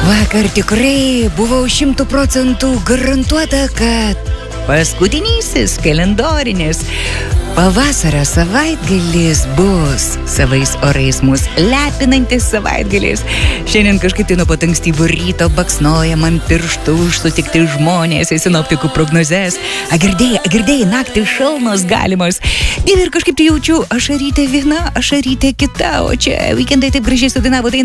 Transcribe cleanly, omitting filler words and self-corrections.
Vakar tikrai buvau 100% garantuota, kad paskutinysis kalendorinis pavasario savaitgalis bus savais orais mus lepinantis savaitgalis. Šiandien kažkaip tai nuo pat ankstyvo ryto baksnoja man pirštų sutikti žmonės į sinoptikų prognozes. Girdėjai, naktį šalnos galimos. Ir kažkaip tai jaučiu, ašarytė viena, ašarytė kita, o čia Weekendai taip gražiai sudainavo dainą.